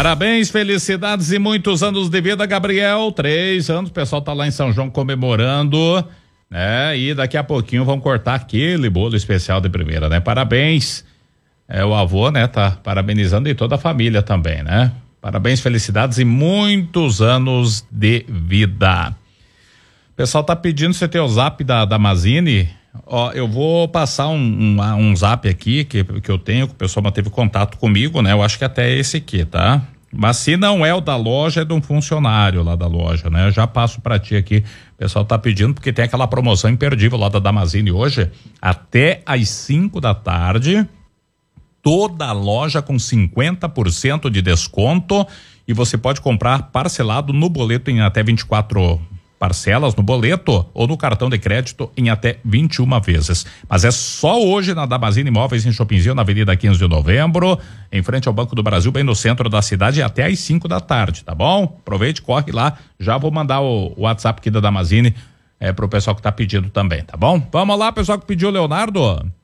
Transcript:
Parabéns, felicidades e muitos anos de vida, Gabriel. 3 anos, o pessoal tá lá em São João comemorando, né? E daqui a pouquinho vão cortar aquele bolo especial de primeira, né? Parabéns. O avô, né? Tá parabenizando e toda a família também, né? Parabéns, felicidades e muitos anos de vida. O pessoal tá pedindo você ter o zap da Mazini. Ó, eu vou passar um zap aqui que eu tenho, que o pessoal manteve contato comigo, né? Eu acho que até esse aqui, tá? Mas se não é o da loja, é de um funcionário lá da loja, né? Eu já passo pra ti aqui. O pessoal tá pedindo porque tem aquela promoção imperdível lá da Damazini hoje, até às 5 da tarde, toda a loja com 50% de desconto e você pode comprar parcelado no boleto em até 24 parcelas no boleto ou no cartão de crédito em até 21 vezes. Mas é só hoje na Damazini Imóveis em Shoppingzinho, na Avenida 15 de Novembro, em frente ao Banco do Brasil, bem no centro da cidade, até às 5 da tarde, tá bom? Aproveite, corre lá. Já vou mandar o WhatsApp aqui da Damazini pro pessoal que tá pedindo também, tá bom? Vamos lá, pessoal que pediu, Leonardo.